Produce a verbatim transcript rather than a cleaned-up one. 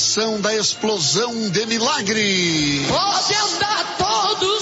Realização da explosão de milagre. Oh Deus, dá a todos